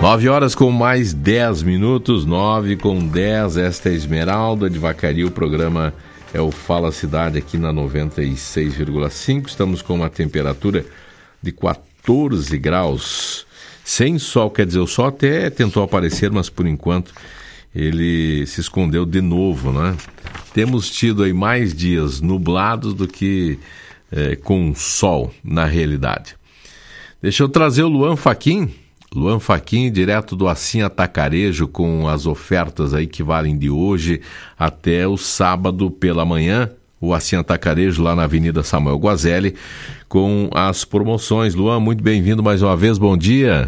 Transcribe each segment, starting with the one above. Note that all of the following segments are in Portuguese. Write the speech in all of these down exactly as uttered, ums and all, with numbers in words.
Nove horas com mais dez minutos, nove com dez, esta é Esmeralda de Vacaria, o programa é o Fala Cidade aqui na noventa e seis vírgula cinco, estamos com uma temperatura de quatorze graus, sem sol, quer dizer, o sol até tentou aparecer, mas por enquanto ele se escondeu de novo, né? Temos tido aí mais dias nublados do que é, com sol na realidade. Deixa eu trazer o Luan Fachin. Luan Fachin, direto do Assim Atacarejo, com as ofertas aí que valem de hoje até o sábado pela manhã. O Assim Atacarejo lá na Avenida Samuel Guazelli, com as promoções. Luan, muito bem-vindo mais uma vez, bom dia.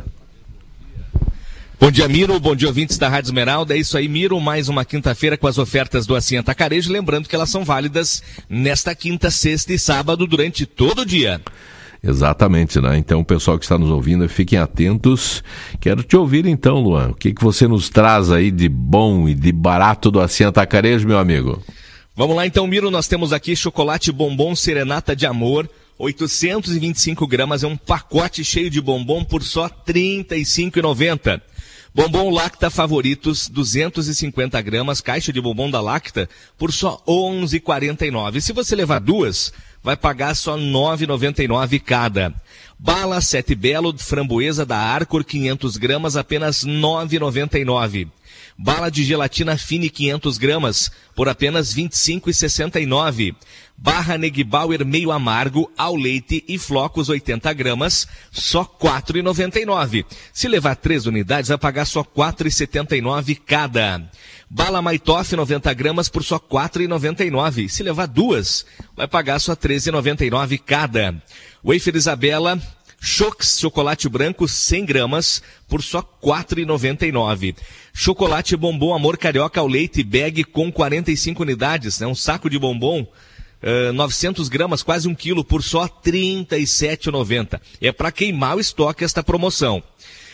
Bom dia, Miro, bom dia, ouvintes da Rádio Esmeralda. É isso aí, Miro, mais uma quinta-feira com as ofertas do Assim Atacarejo. Lembrando que elas são válidas nesta quinta, sexta e sábado durante todo o dia. Exatamente, né? Então, o pessoal que está nos ouvindo, fiquem atentos. Quero te ouvir então, Luan. O que, que você nos traz aí de bom e de barato do Assim Atacarejo, meu amigo? Vamos lá então, Miro. Nós temos aqui chocolate bombom Serenata de Amor, oitocentos e vinte e cinco gramas. É um pacote cheio de bombom por só trinta e cinco reais e noventa centavos. Bombom Lacta Favoritos, duzentos e cinquenta gramas, caixa de bombom da Lacta, por só onze reais e quarenta e nove centavos. Se você levar duas, vai pagar só nove reais e noventa e nove centavos cada. Bala Sete Belo, framboesa da Arcor, quinhentas gramas, apenas nove reais e noventa e nove centavos. Bala de gelatina Fine, quinhentas gramas, por apenas vinte e cinco reais e sessenta e nove centavos. Barra Negbauer meio amargo, ao leite e flocos oitenta gramas, só quatro reais e noventa e nove centavos. Se levar três unidades, vai pagar só quatro reais e setenta e nove centavos cada. Bala Maitoff noventa gramas por só quatro reais e noventa e nove centavos. Se levar duas, vai pagar só treze reais e noventa e nove centavos cada. Wafer Isabela Chox chocolate branco cem gramas por só quatro reais e noventa e nove centavos. Chocolate bombom Amor Carioca ao leite bag com quarenta e cinco unidades, né? Um saco de bombom, uh, novecentas gramas, quase um quilo, por só trinta e sete reais e noventa centavos. É para queimar o estoque esta promoção.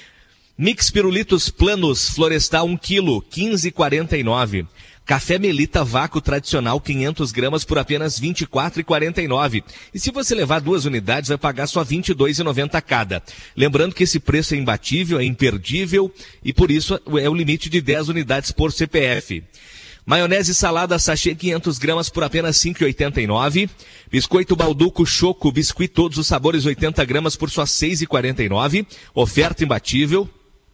Mix Pirulitos Planos Florestal um quilo, quinze reais e quarenta e nove centavos. Café Melita Vácuo Tradicional quinhentas gramas por apenas vinte e quatro reais e quarenta e nove centavos. E se você levar duas unidades, vai pagar só vinte e dois reais e noventa centavos cada. Lembrando que esse preço é imbatível, é imperdível e por isso é o limite de dez unidades por C P F. Maionese Salada Sachê quinhentas gramas por apenas cinco reais e oitenta e nove centavos. Biscoito Balduco Choco Biscuit todos os sabores oitenta gramas por só seis reais e quarenta e nove centavos. Oferta imbatível.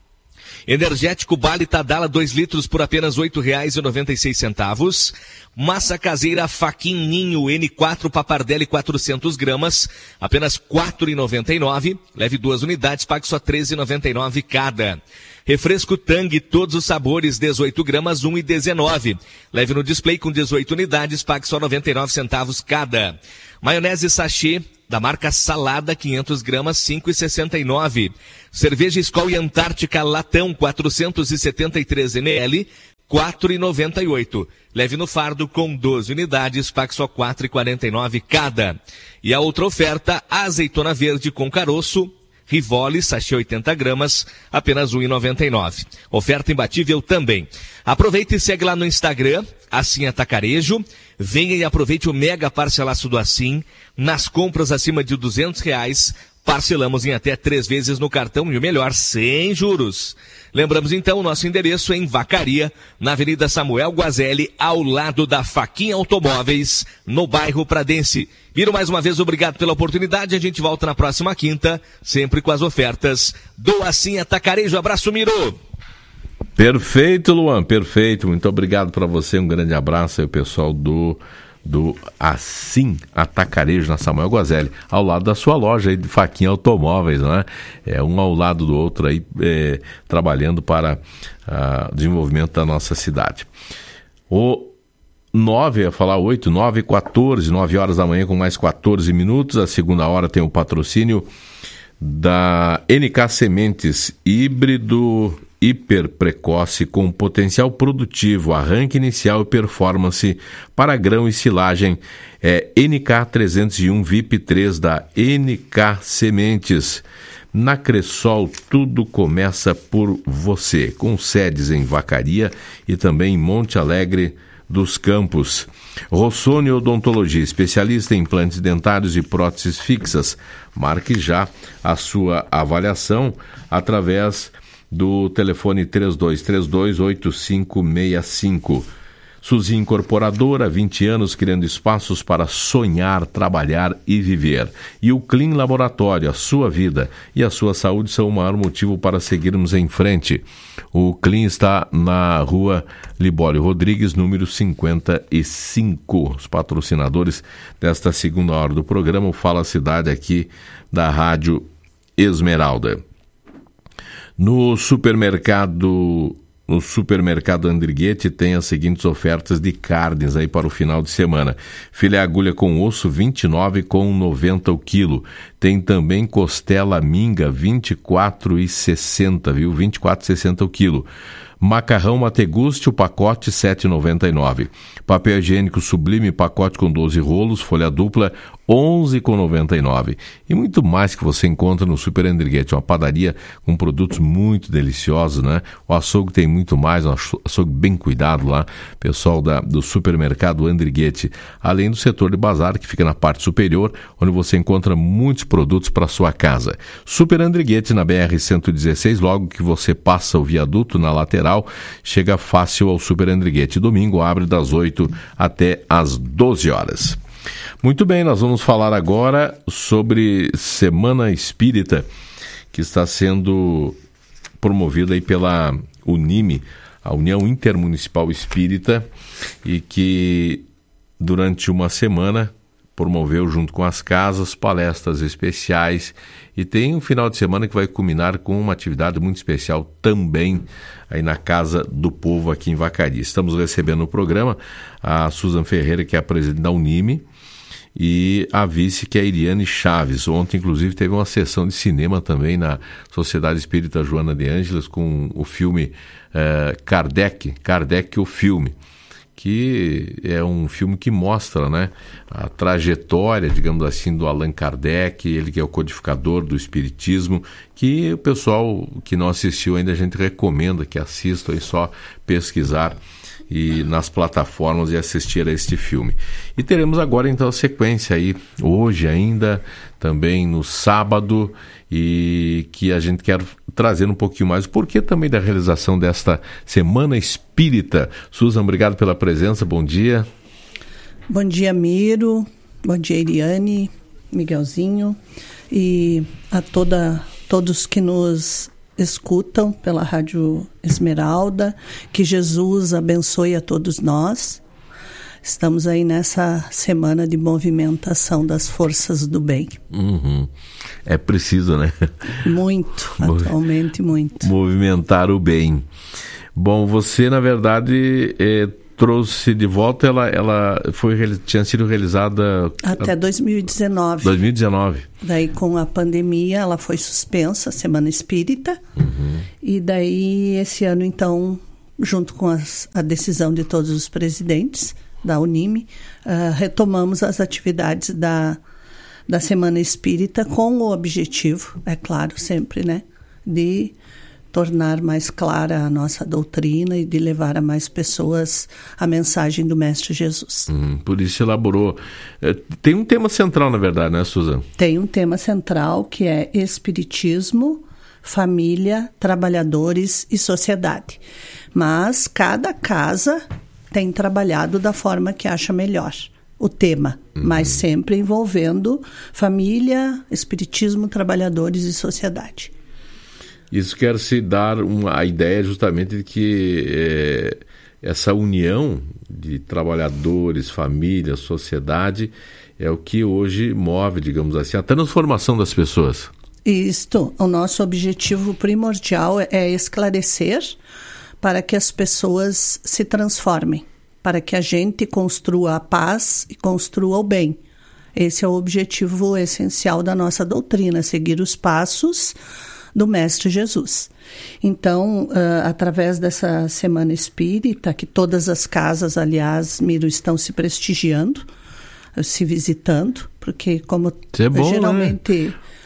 Energético Bali Tadala dois litros por apenas oito reais e noventa e seis centavos. Massa caseira Fachin Ninho N quatro Papardelli quatrocentas gramas, apenas quatro reais e noventa e nove centavos. Leve duas unidades, pague só treze reais e noventa e nove centavos cada. Refresco Tang, todos os sabores, dezoito gramas, um real e dezenove centavos. Leve no display com dezoito unidades, pague só noventa e nove centavos cada. Maionese Sachê da marca Salada, quinhentas gramas, cinco reais e sessenta e nove centavos. Cerveja Skol e Antártica Latão, quatrocentos e setenta e três mililitros, quatro reais e noventa e oito centavos. Leve no fardo com doze unidades, pague só quatro reais e quarenta e nove centavos cada. E a outra oferta, azeitona verde com caroço, Rivoli, sachê oitenta gramas, apenas um real e noventa e nove centavos. Oferta imbatível também. Aproveite e segue lá no Instagram, Assim Atacarejo. Venha e aproveite o mega parcelaço do Assim. Nas compras acima de duzentos reais, parcelamos em até três vezes no cartão e o melhor, sem juros. Lembramos então o nosso endereço em Vacaria, na Avenida Samuel Guazelli, ao lado da Fachin Automóveis, no bairro Pradense. Miro, mais uma vez, obrigado pela oportunidade. A gente volta na próxima quinta, sempre com as ofertas do Assim Atacarejo. Abraço, Miro! Perfeito, Luan, perfeito. Muito obrigado para você. Um grande abraço aí, pessoal do... do Assim Atacarejo na Samuel Guazelli, ao lado da sua loja aí de Fachin Automóveis, né? É um ao lado do outro aí, é, trabalhando para o uh, desenvolvimento da nossa cidade. O nove, ia falar oito, nove e quatorze, nove horas da manhã com mais quatorze minutos. A segunda hora tem o patrocínio da N K Sementes, híbrido hiper precoce com potencial produtivo, arranque inicial e performance para grão e silagem. É N K trezentos e um V I P três da N K Sementes. Na Cressol, tudo começa por você, com sedes em Vacaria e também em Monte Alegre dos Campos. Rossoni Odontologia, especialista em implantes dentários e próteses fixas. Marque já a sua avaliação através do telefone três dois três dois, oito cinco seis cinco. Suzy Incorporadora, vinte anos criando espaços para sonhar, trabalhar e viver. E o Clean Laboratório, a sua vida e a sua saúde são o maior motivo para seguirmos em frente. O Clean está na rua Libório Rodrigues, número cinquenta e cinco. Os patrocinadores desta segunda hora do programa, o Fala Cidade aqui da Rádio Esmeralda. No supermercado... No supermercado Andriguete tem as seguintes ofertas de carnes aí para o final de semana. Filé agulha com osso, vinte e nove reais com noventa o quilo. Tem também costela minga, vinte e quatro reais e sessenta, viu? vinte e quatro reais e sessenta o quilo. Macarrão Mateguste, o pacote sete reais e noventa e nove. Papel higiênico Sublime, pacote com doze rolos, folha dupla, onze reais e noventa e nove. E muito mais que você encontra no Super Andriguete, uma padaria com produtos muito deliciosos, né? O açougue tem muito mais, um açougue bem cuidado lá, pessoal da, do supermercado Andriguete. Além do setor de bazar, que fica na parte superior, onde você encontra muitos produtos para sua casa. Super Andriguete na B R cento e dezesseis, logo que você passa o viaduto na lateral, chega fácil ao Super Andriguete. Domingo abre das oito até às doze horas. Muito bem, nós vamos falar agora sobre Semana Espírita, que está sendo promovida aí pela Unime, a União Intermunicipal Espírita, e que durante uma semana promoveu junto com as casas palestras especiais, e tem um final de semana que vai culminar com uma atividade muito especial também aí na Casa do Povo aqui em Vacaria. Estamos recebendo no programa a Susan Ferreira, que é a presidente da Unime, e a vice, que é a Iriane Chaves. Ontem, inclusive, teve uma sessão de cinema também na Sociedade Espírita Joana de Ângeles com o filme eh, Kardec, Kardec o filme, que é um filme que mostra, né, a trajetória, digamos assim, do Allan Kardec, ele que é o codificador do Espiritismo, que o pessoal que não assistiu ainda, a gente recomenda que assista, é só pesquisar e nas plataformas e assistir a este filme. E teremos agora então a sequência aí, hoje ainda, também no sábado, e que a gente quer trazer um pouquinho mais o porquê também da realização desta Semana Espírita. Susan, obrigado pela presença, bom dia. Bom dia, Miro, bom dia, Iriane, Miguelzinho, e a toda, todos que nos escutam pela Rádio Esmeralda. Que Jesus abençoe a todos nós. Estamos aí nessa semana de movimentação das forças do bem. Uhum. É preciso, né? Muito, atualmente muito. Movimentar o bem. Bom, você, na verdade, é, trouxe de volta, ela, ela foi, tinha sido realizada... Até dois mil e dezenove. dois mil e dezenove. Daí, com a pandemia, ela foi suspensa, a Semana Espírita. Uhum. E daí, esse ano, então, junto com as, a decisão de todos os presidentes da Unime, uh, retomamos as atividades da, da Semana Espírita com o objetivo, é claro, sempre, né, de tornar mais clara a nossa doutrina e de levar a mais pessoas a mensagem do Mestre Jesus. Hum, por isso elaborou. Tem um tema central, na verdade, né, Susan? Tem um tema central que é Espiritismo, Família, Trabalhadores e Sociedade. Mas cada casa tem trabalhado da forma que acha melhor o tema, uhum. mas sempre envolvendo família, espiritismo, trabalhadores e sociedade. Isso quer se dar uma, a ideia justamente de que é, essa união de trabalhadores, família, sociedade é o que hoje move, digamos assim, a transformação das pessoas. Isto, o nosso objetivo primordial é esclarecer para que as pessoas se transformem, para que a gente construa a paz e construa o bem. Esse é o objetivo essencial da nossa doutrina, seguir os passos do Mestre Jesus. Então, uh, através dessa Semana Espírita, que todas as casas, aliás, Miro, estão se prestigiando, se visitando, porque como é bom, geralmente... Né?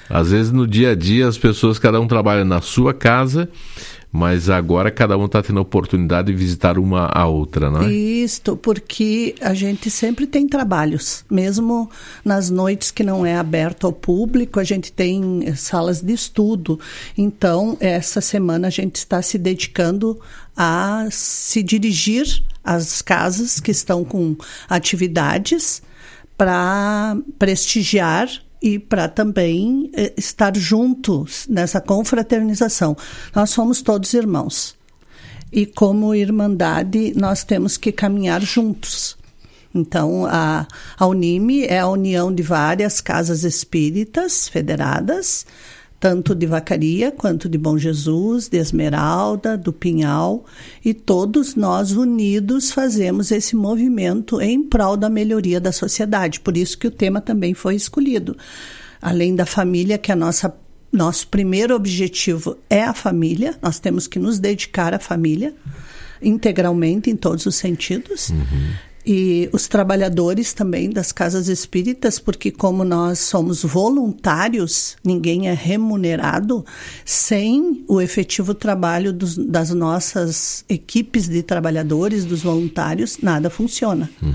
Às vezes no dia a dia as pessoas, cada um trabalha na sua casa, mas agora cada um está tendo a oportunidade de visitar uma a outra, não é? Isto, porque a gente sempre tem trabalhos, mesmo nas noites que não é aberto ao público, a gente tem salas de estudo. Então, essa semana a gente está se dedicando a se dirigir às casas que estão com atividades para prestigiar e para também eh, estar juntos nessa confraternização. Nós somos todos irmãos. E como irmandade, nós temos que caminhar juntos. Então, a, a Unime é a união de várias casas espíritas federadas, tanto de Vacaria quanto de Bom Jesus, de Esmeralda, do Pinhal, e todos nós unidos fazemos esse movimento em prol da melhoria da sociedade. Por isso que o tema também foi escolhido. Além da família, que é a nossa, nosso primeiro objetivo é a família, nós temos que nos dedicar à família, integralmente, em todos os sentidos. Uhum. E os trabalhadores também das casas espíritas, porque como nós somos voluntários, ninguém é remunerado, sem o efetivo trabalho dos, das nossas equipes de trabalhadores, dos voluntários, nada funciona. Uhum.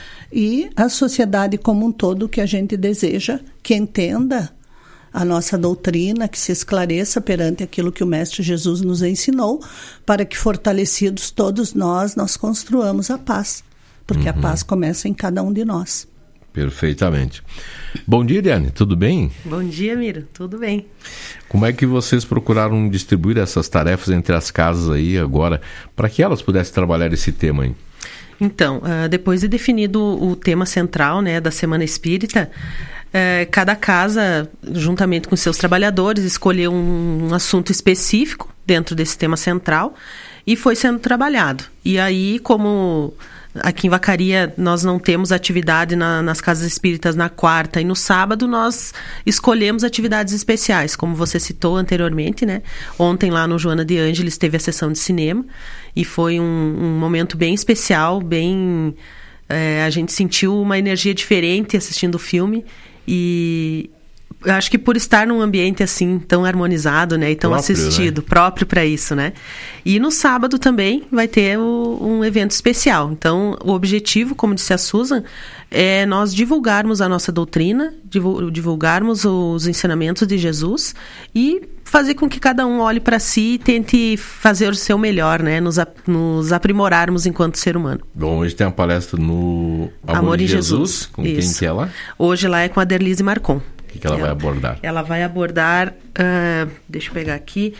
E a sociedade como um todo, que a gente deseja que entenda a nossa doutrina, que se esclareça perante aquilo que o Mestre Jesus nos ensinou, para que, fortalecidos todos nós, nós construamos a paz. Porque uhum. a paz começa em cada um de nós. Perfeitamente. Bom dia, Eliane, tudo bem? Bom dia, Miro, tudo bem. Como é que vocês procuraram distribuir essas tarefas entre as casas aí agora, para que elas pudessem trabalhar esse tema aí? Então, uh, depois de definido o tema central, né, da Semana Espírita, uh, cada casa, juntamente com seus trabalhadores, escolheu um, um assunto específico dentro desse tema central e foi sendo trabalhado. E aí, como aqui em Vacaria nós não temos atividade na, nas casas espíritas na quarta e no sábado, nós escolhemos atividades especiais, como você citou anteriormente, né? Ontem lá no Joana de Ângeles teve a sessão de cinema e foi um, um momento bem especial, bem... É, a gente sentiu uma energia diferente assistindo o filme e... Eu acho que por estar num ambiente assim tão harmonizado, né, e tão próprio, assistido, né? Próprio para isso, né? E no sábado também vai ter o, um evento especial. Então, o objetivo, como disse a Susan, é nós divulgarmos a nossa doutrina, divulgarmos os ensinamentos de Jesus e fazer com que cada um olhe para si e tente fazer o seu melhor, né? Nos, nos aprimorarmos enquanto ser humano. Bom, hoje tem uma palestra no Amor, Amor em Jesus. Jesus. Com isso. Quem que é lá? Hoje lá é com a Derlise Marcon. O que, que ela, ela vai abordar? Ela vai abordar, uh, deixa eu pegar aqui,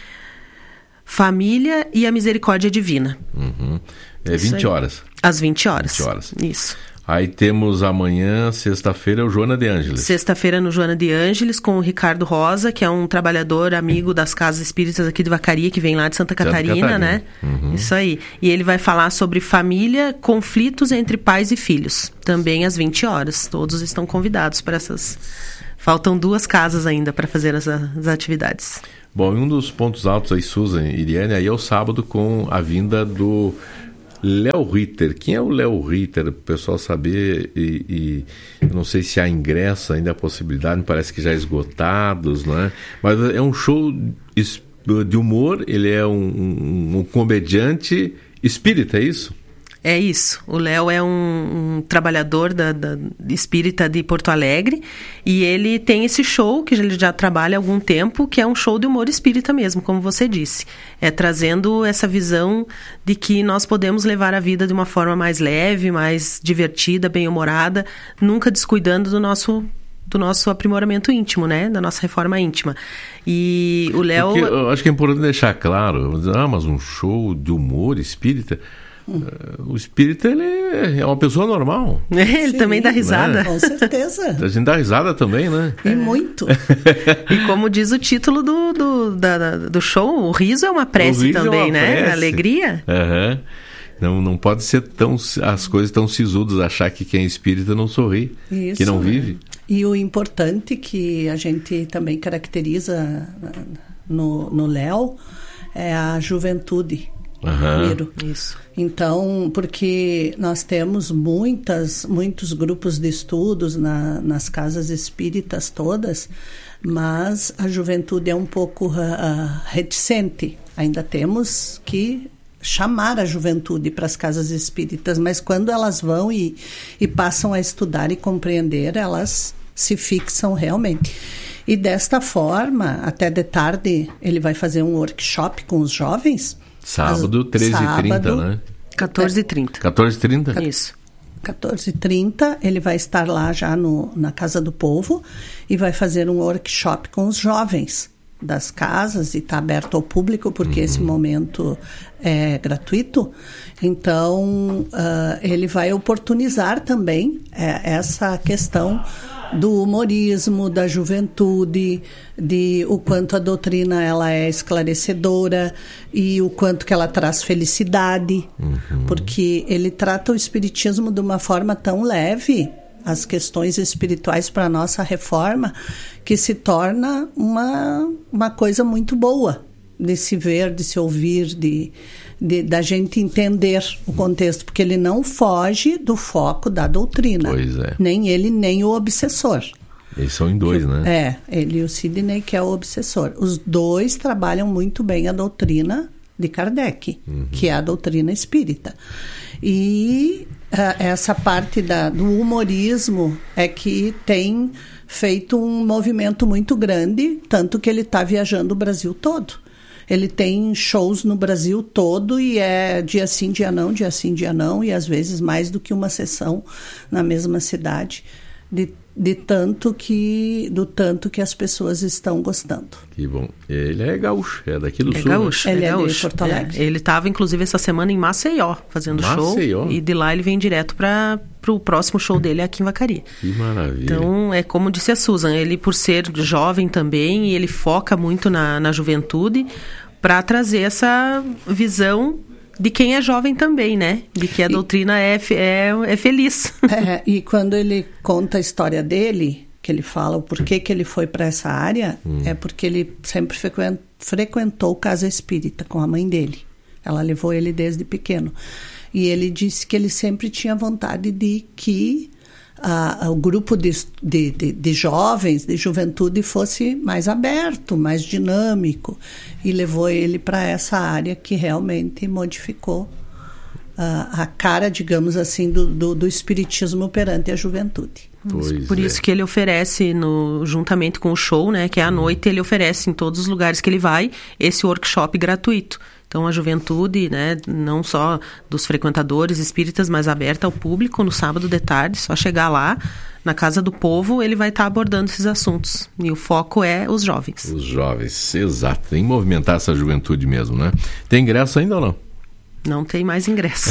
família e a misericórdia divina. Uhum. É vinte horas. Às vinte horas. vinte horas. Isso. Aí temos amanhã, sexta-feira, o Joana de Ângeles. Sexta-feira no Joana de Ângeles, com o Ricardo Rosa, que é um trabalhador, amigo das casas espíritas aqui de Vacaria, que vem lá de Santa Catarina, Santa Catarina. né? Uhum. Isso aí. E ele vai falar sobre família, conflitos entre pais e filhos. Também às vinte horas. Todos estão convidados para essas... Faltam duas casas ainda para fazer as, as atividades. Bom, um dos pontos altos aí, Susan e Iriane, aí é o sábado com a vinda do Léo Ritter. Quem é o Léo Ritter? Para o pessoal saber, e, e eu não sei se há ingresso ainda, a possibilidade, me parece que já esgotados, não é? Mas é um show de humor, ele é um, um, um comediante espírita, é isso? É isso. O Léo é um, um trabalhador da, da espírita de Porto Alegre e ele tem esse show, que ele já trabalha há algum tempo, que é um show de humor espírita mesmo, como você disse. É trazendo essa visão de que nós podemos levar a vida de uma forma mais leve, mais divertida, bem-humorada, nunca descuidando do nosso... do nosso aprimoramento íntimo, né? Da nossa reforma íntima. E o Léo... Porque eu acho que é importante deixar claro, ah, mas um show de humor espírita... Hum. O espírita, ele é uma pessoa normal. Ele Sim, também dá risada. Né? Com certeza. A gente dá risada também, né? E muito. E como diz o título do, do, da, do show, o riso é uma prece também, é uma né? Prece. Alegria. Uhum. Não, não pode ser tão, as coisas tão sisudas, achar que quem é espírita não sorri, Isso, que não vive. E o importante que a gente também caracteriza no, no Léo é a juventude. Uhum. Miro. Isso. Então, porque nós temos muitas, muitos grupos de estudos na, nas casas espíritas todas, mas a juventude é um pouco uh, reticente. Ainda temos que chamar a juventude para as casas espíritas, mas quando elas vão e, e passam a estudar e compreender, elas se fixam realmente. E desta forma, até de tarde, ele vai fazer um workshop com os jovens. Sábado, treze e trinta, né? quatorze e trinta. quatorze e trinta? Isso. quatorze e trinta, ele vai estar lá já no, na Casa do Povo e vai fazer um workshop com os jovens das casas, e está aberto ao público, porque uhum. esse momento é gratuito. Então, uh, ele vai oportunizar também é, essa questão do humorismo, da juventude, de o quanto a doutrina ela é esclarecedora e o quanto que ela traz felicidade, uhum. porque ele trata o espiritismo de uma forma tão leve, as questões espirituais para a nossa reforma, que se torna uma, uma coisa muito boa de se ver, de se ouvir, de, de, da gente entender o contexto, porque ele não foge do foco da doutrina. Pois é. Nem ele, nem o obsessor. Eles são em dois, né? É, ele e o Sidney, que é o obsessor. Os dois trabalham muito bem a doutrina de Kardec, uhum. que é a doutrina espírita. E uh, essa parte da, do humorismo é que tem feito um movimento muito grande, tanto que ele está viajando o Brasil todo. Ele tem shows no Brasil todo e é dia sim, dia não, dia sim, dia não, e às vezes mais do que uma sessão na mesma cidade, de, de tanto que, do tanto que as pessoas estão gostando. Que bom. Ele é gaúcho, é daqui do é sul. Gaúcho, né? Ele é é gaúcho. de Porto Alegre. É, ele estava, inclusive, essa semana em Maceió, fazendo Maceió. show. E de lá ele vem direto para o próximo show dele aqui em Vacaria. Que maravilha. Então, é como disse a Susan, ele por ser jovem também, e ele foca muito na, na juventude, para trazer essa visão de quem é jovem também, né? De que a e, doutrina é, é, é feliz. É, e quando ele conta a história dele, que ele fala o porquê que ele foi para essa área, hum. é porque ele sempre frequentou casa espírita com a mãe dele. Ela levou ele desde pequeno. E ele disse que ele sempre tinha vontade de que uh, o grupo de, de, de, de jovens, de juventude, fosse mais aberto, mais dinâmico. E levou ele para essa área que realmente modificou uh, a cara, digamos assim, do, do, do espiritismo perante a juventude. Pois Por é. isso que ele oferece, no, juntamente com o show, né, que é à noite, ele oferece em todos os lugares que ele vai, esse workshop gratuito. Então, a juventude, né, não só dos frequentadores espíritas, mas aberta ao público no sábado de tarde, só chegar lá, na Casa do Povo, ele vai estar abordando esses assuntos. E o foco é os jovens. Os jovens, exato. Tem que movimentar essa juventude mesmo, né? Tem ingresso ainda ou não? Não tem mais ingresso.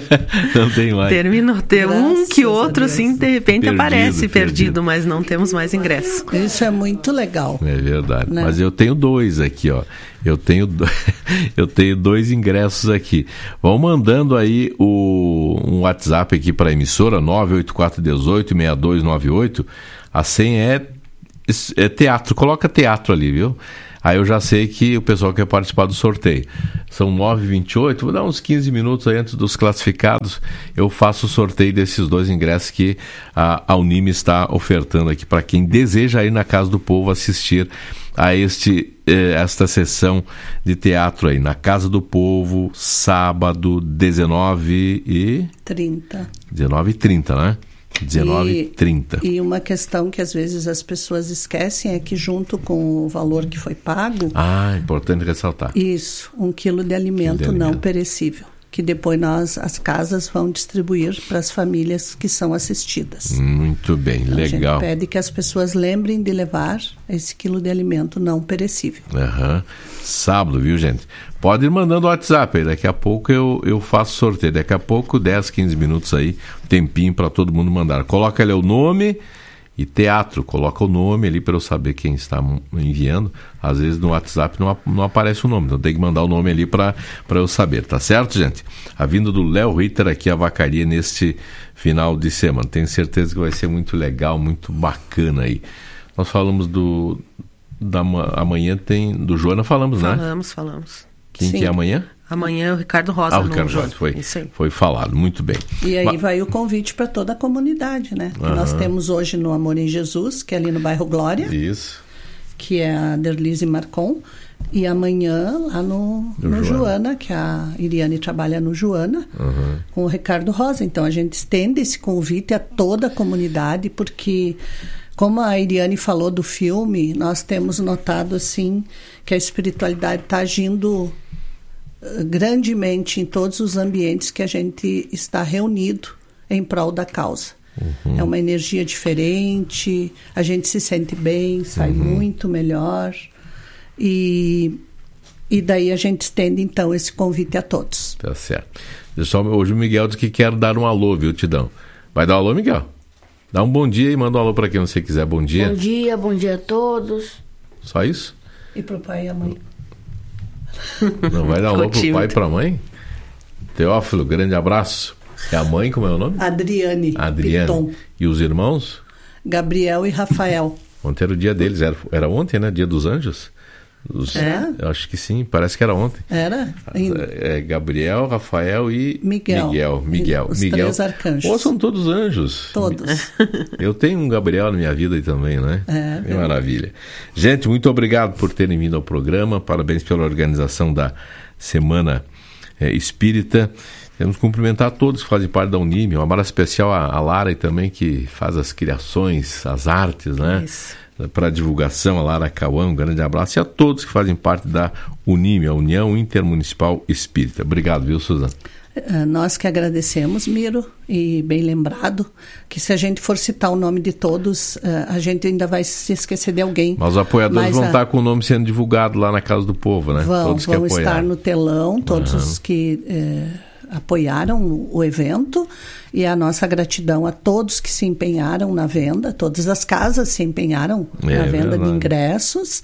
Não tem mais. Terminou. Tem um que outro, assim, de repente perdido, aparece perdido, perdido, mas não temos mais ingresso. Isso é muito legal. É verdade. Né? Mas eu tenho dois aqui, ó. Eu tenho, do... eu tenho dois ingressos aqui. Vão mandando aí o... um WhatsApp aqui para a emissora, nove oito quatro um oito, seis dois nove oito. A senha é... é teatro. Coloca teatro ali, viu? Aí eu já sei que o pessoal quer participar do sorteio. São nove e vinte e oito, vou dar uns quinze minutos aí antes dos classificados. Eu faço o sorteio desses dois ingressos que a, a Unime está ofertando aqui para quem deseja ir na Casa do Povo assistir a este, eh, esta sessão de teatro aí. Na Casa do Povo, sábado, dezenove e trinta. dezenove e trinta, né? dezenove e trinta. E, e uma questão que às vezes as pessoas esquecem é que junto com o valor que foi pago... Ah, importante ressaltar. Isso, um quilo de alimento, quilo de não alimento. perecível, que depois nós, as casas, vão distribuir para as famílias que são assistidas. Muito bem, então, legal. A gente pede que as pessoas lembrem de levar esse quilo de alimento não perecível. Uhum. Sábado, viu, gente? Pode ir mandando o WhatsApp aí, daqui a pouco eu, eu faço sorteio. Daqui a pouco, dez, quinze minutos aí, tempinho para todo mundo mandar. Coloca ali o nome e teatro, coloca o nome ali para eu saber quem está enviando. Às vezes no WhatsApp não, não aparece o nome, então tem que mandar o nome ali para eu saber, tá certo, gente? A vinda do Léo Ritter aqui à Vacaria neste final de semana. Tenho certeza que vai ser muito legal, muito bacana aí. Nós falamos do... Da, amanhã tem... Do Joana falamos, falamos né? Falamos, falamos. Quem Sim. que é amanhã? Amanhã o Ricardo Rosa. Ah, o Ricardo Rosa foi, foi falado, muito bem. E aí Mas... vai o convite para toda a comunidade, né? Uhum. Nós temos hoje no Amor em Jesus, que é ali no bairro Glória. Isso. Que é a Derlise Marcon. E amanhã lá no, no, no Joana. Joana, que a Iriane trabalha no Joana, uhum. com o Ricardo Rosa. Então a gente estende esse convite a toda a comunidade, porque, como a Iriane falou do filme, nós temos notado assim que a espiritualidade está agindo uh, grandemente em todos os ambientes que a gente está reunido em prol da causa. Uhum. É uma energia diferente, a gente se sente bem, sai uhum. muito melhor. E, e daí a gente estende, então, esse convite a todos. Tá certo. Só, hoje o Miguel disse que quer dar um alô, viu, Tidão? Vai dar um alô, Miguel? Dá um bom dia e manda um alô para quem você quiser. Bom dia. Bom dia, bom dia a todos. Só isso? E pro pai e a mãe. Não vai dar um alô pro pai e pra mãe? Teófilo, grande abraço. É a mãe, como é o nome? Adriane. Adriane. Piton. E os irmãos? Gabriel e Rafael. Ontem era o dia deles, era, era ontem, né? Dia dos Anjos? Os, é? Eu acho que sim, parece que era ontem. Era? É, Gabriel, Rafael e Miguel. Miguel. Miguel. Os Miguel. três arcanjos. Pô, são todos anjos. Todos. Eu tenho um Gabriel na minha vida aí também, né? É. Que maravilha. Gente, muito obrigado por terem vindo ao programa. Parabéns pela organização da Semana é, Espírita. Temos que cumprimentar todos que fazem parte da Unime. Um abraço especial à, à Lara também, que faz as criações, as artes, né? Isso. Para divulgação, a Lara Cauã, um grande abraço, e a todos que fazem parte da Unime, a União Intermunicipal Espírita. Obrigado, viu, Suzana? Nós que agradecemos, Miro, e bem lembrado, que se a gente for citar o nome de todos, a gente ainda vai se esquecer de alguém. Mas os apoiadores Mas, vão a... estar com o nome sendo divulgado lá na Casa do Povo, né? Vão, todos que vão apoiaram. estar no telão, todos uhum. os que... É... apoiaram o evento, e a nossa gratidão a todos que se empenharam na venda, todas as casas se empenharam é, na venda verdade. de ingressos,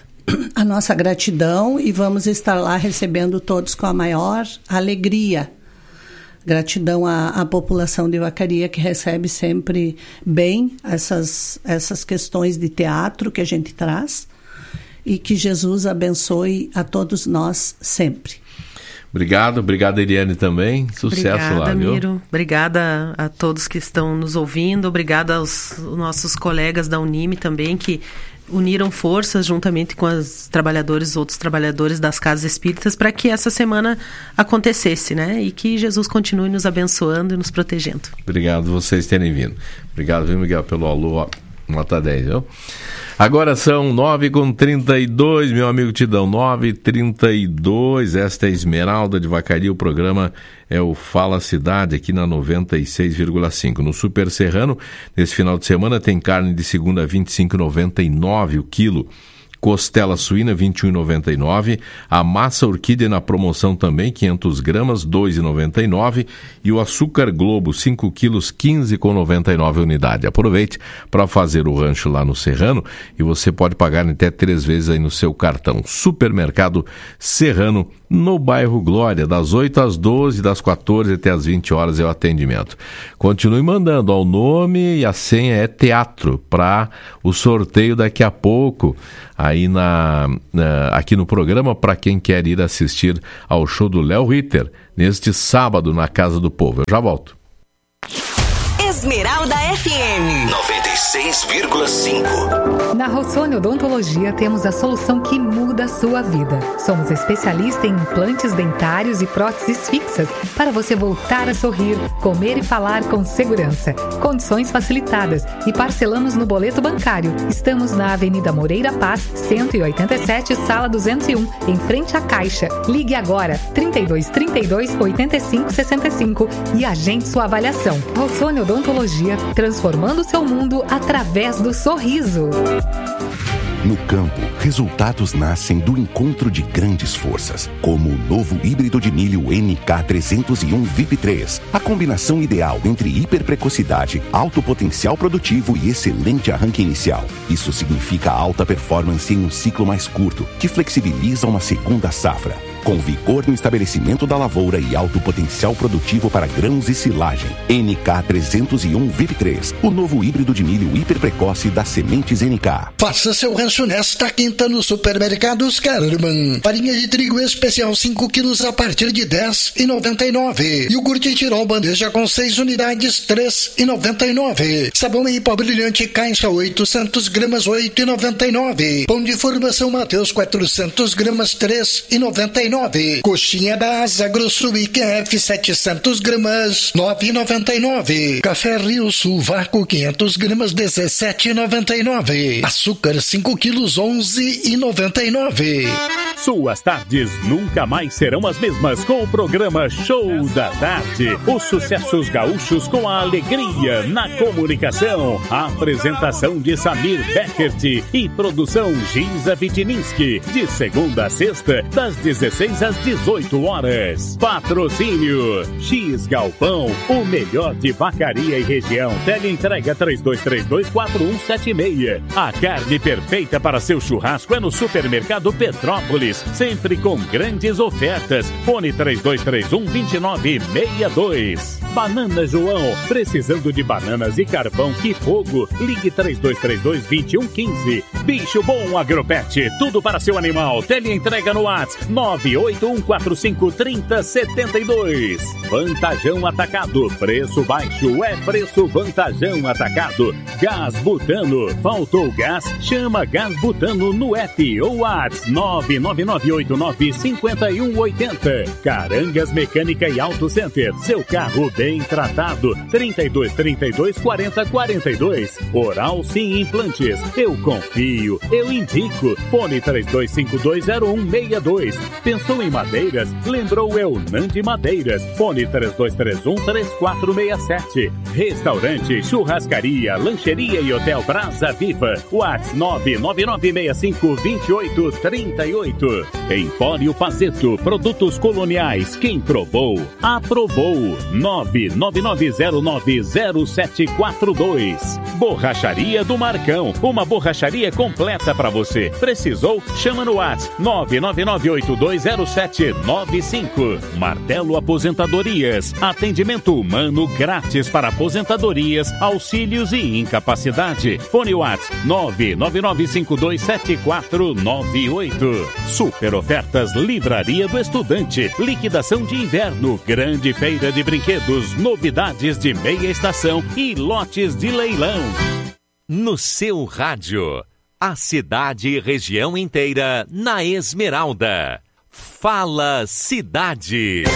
a nossa gratidão, e vamos estar lá recebendo todos com a maior alegria. Gratidão à, à população de Vacaria, que recebe sempre bem essas, essas questões de teatro que a gente traz, e que Jesus abençoe a todos nós sempre. Obrigado, obrigado Eliane também, sucesso obrigada, lá, viu? Miro. Obrigada a todos que estão nos ouvindo, obrigada aos nossos colegas da Unime também, que uniram forças juntamente com os trabalhadores, outros trabalhadores das casas espíritas, para que essa semana acontecesse, né? E que Jesus continue nos abençoando e nos protegendo. Obrigado vocês terem vindo. Obrigado, viu, Miguel, pelo alô, nota dez, viu? Agora são nove e trinta e dois, meu amigo Tidão, nove e trinta e dois, esta é Esmeralda de Vacaria, o programa é o Fala Cidade, aqui na noventa e seis vírgula cinco. No Super Serrano, nesse final de semana, tem carne de segunda a vinte e cinco reais e noventa e nove centavos o quilo. Costela suína, vinte e um reais e noventa e nove centavos. A massa orquídea na promoção também, quinhentas gramas, dois reais e noventa e nove centavos. E o açúcar Globo, cinco quilos, quinze reais e noventa e nove centavos a unidade. Aproveite para fazer o rancho lá no Serrano, e você pode pagar até três vezes aí no seu cartão. Supermercado Serrano, no bairro Glória, das oito às doze, das quatorze até às vinte horas é o atendimento. Continue mandando, ó, o nome e a senha é teatro, para o sorteio daqui a pouco, aí na, na, aqui no programa, para quem quer ir assistir ao show do Léo Ritter, neste sábado na Casa do Povo. Eu já volto. Esmeralda F M noventa e seis vírgula cinco. Na Rossoni Odontologia temos a solução que muda a sua vida. Somos especialistas em implantes dentários e próteses fixas para você voltar a sorrir, comer e falar com segurança. Condições facilitadas e parcelamos no boleto bancário. Estamos na Avenida Moreira Paz, cento e oitenta e sete, sala duzentos e um, em frente à Caixa. Ligue agora, trinta e dois, trinta e dois, oitenta e cinco, sessenta e cinco e agende sua avaliação. Rossoni Odontologia, transformando seu mundo através do sorriso. No campo, resultados nascem do encontro de grandes forças, como o novo híbrido de milho N K trezentos e um V I P três. A combinação ideal entre hiperprecocidade, alto potencial produtivo e excelente arranque inicial. Isso significa alta performance em um ciclo mais curto, que flexibiliza uma segunda safra. com vigor no estabelecimento da lavoura e alto potencial produtivo para grãos e silagem. N K trezentos e um V I P três, o novo híbrido de milho hiper precoce das sementes N K. Faça seu rancho nesta quinta no Supermercados Kerman. Farinha de trigo especial cinco quilos a partir de dez reais e noventa e nove centavos. Iogurte Tirol bandeja com seis unidades, três reais e noventa e nove centavos. Sabão em pó brilhante caixa oitocentas gramas, oito reais e noventa e nove centavos. Pão de formação Mateus quatrocentas gramas, três reais e noventa e nove centavos. Coxinha da Asa Grosso I Q F setecentas gramas, nove reais e noventa e nove centavos. Café Rio Sul Vácuo quinhentas gramas, dezessete reais e noventa e nove centavos. Açúcar cinco quilos, onze reais e noventa e nove centavos. Suas tardes nunca mais serão as mesmas com o programa Show da Tarde. Os sucessos gaúchos com a alegria na comunicação. A apresentação de Samir Beckert e produção Giza Vitininski. De segunda a sexta, das dezesseis às dezoito horas. Patrocínio X Galpão, o melhor de Vacaria e região. Teleentrega três dois três dois, quatro um sete seis. A carne perfeita para seu churrasco é no Supermercado Petrópolis. Sempre com grandes ofertas. Fone três dois três um, dois nove seis dois. Banana João, precisando de bananas e carvão, que fogo. Ligue três dois três dois, dois um um cinco. Bicho Bom Agropet, tudo para seu animal. Teleentrega no WhatsApp nove oito um quatro cinco, três zero sete dois. Vantajão Atacado, preço baixo é preço Vantajão Atacado. Gás Butano, faltou gás? Chama Gás Butano no app ou WhatsApp nove nove nove oito nove cinco um oito zero. Carangas Mecânica e Auto Center, seu carro bem tratado. trinta e dois, trinta e dois, quarenta, quarenta e dois. Oral Sim Implantes, eu confio, eu indico. Fone três dois cinco dois zero um seis dois. Pensou em madeiras? Lembrou Eunandi Madeiras. Fone três dois três um, três quatro seis sete. Restaurante, churrascaria, lancheria e hotel Brasa Viva. WhatsApp nove nove nove seis cinco, dois oito três oito. Empório Pazeto, produtos coloniais. Quem provou, aprovou. nove nove nove zero nove zero sete quatro dois. Borracharia do Marcão, uma borracharia completa para você. Precisou? Chama no WhatsApp nove nove nove oito dois zero sete nove cinco. Martelo Aposentadorias, atendimento humano grátis para aposentadorias, auxílios e incapacidade. Fone WhatsApp nove nove nove cinco dois sete quatro nove oito. Super ofertas Livraria do Estudante, liquidação de inverno, grande feira de brinquedos, novidades de meia estação e lotes de leilão. No seu rádio, a cidade e região inteira na Esmeralda. Fala Cidade.